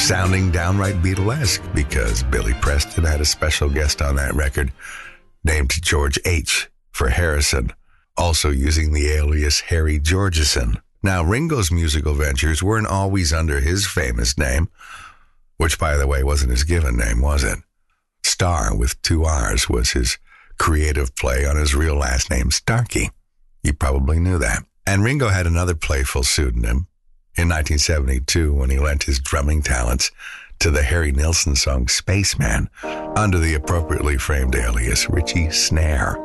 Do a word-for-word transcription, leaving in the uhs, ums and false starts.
sounding downright Beatlesque because Billy Preston had a special guest on that record named George H. for Harrison, also using the alias Harry Georgeson. Now, Ringo's musical ventures weren't always under his famous name, which, by the way, wasn't his given name, was it? Starr, with two R's, was his creative play on his real last name, Starkey. You probably knew that. And Ringo had another playful pseudonym in nineteen seventy-two when he lent his drumming talents to the Harry Nilsson song Spaceman under the appropriately framed alias Richie Snare.